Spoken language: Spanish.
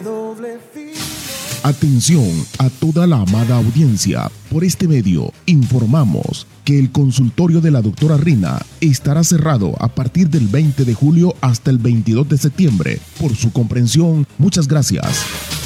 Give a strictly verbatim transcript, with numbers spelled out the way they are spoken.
Atención a toda la amada audiencia. Por este medio informamos que el consultorio de la doctora Rina estará cerrado a partir del veinte de julio hasta el veintidós de septiembre. Por su comprensión, muchas gracias.